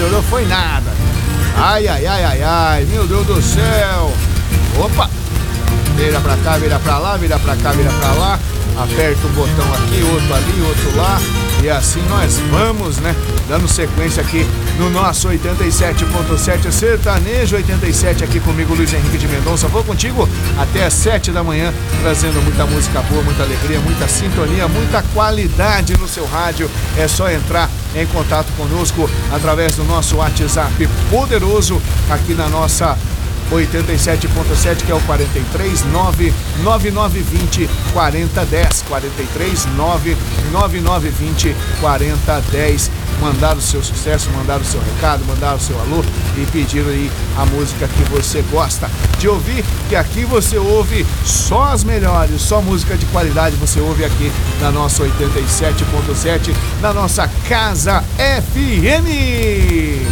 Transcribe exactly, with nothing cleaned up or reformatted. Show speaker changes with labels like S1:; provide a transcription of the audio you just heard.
S1: melhorou foi nada. Ai, ai, ai, ai, ai, meu Deus do céu. Opa, vira pra cá, vira pra lá, vira pra cá, vira pra lá. Aperta um botão aqui, outro ali, outro lá. E assim nós vamos, né? Dando sequência aqui no nosso oitenta e sete ponto sete Sertanejo oitenta e sete, aqui comigo, Luiz Henrique de Mendonça. Vou contigo até às sete da manhã, trazendo muita música boa, muita alegria, muita sintonia, muita qualidade no seu rádio. É só entrar em contato conosco através do nosso WhatsApp poderoso aqui na nossa oitenta e sete ponto sete, que é o quarenta e três nove nove nove vinte quarenta dez, quarenta e três nove nove nove vinte quarenta dez. Mandar o seu sucesso, mandar o seu recado, mandar o seu alô e pedir aí a música que você gosta de ouvir, que aqui você ouve só as melhores, só música de qualidade você ouve aqui na nossa oitenta e sete ponto sete, na nossa Casa F M.